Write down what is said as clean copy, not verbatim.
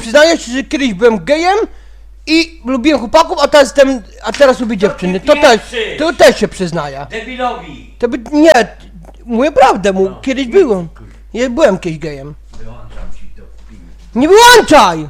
przyznaję się, że kiedyś byłem gejem i lubiłem chłopaków, a teraz lubię dziewczyny. To też się przyznaję. Debilowi! To by, nie, mówię prawdę, kiedyś byłem. Ja byłem kiedyś gejem. Wyłączam ci to. Nie wyłączaj!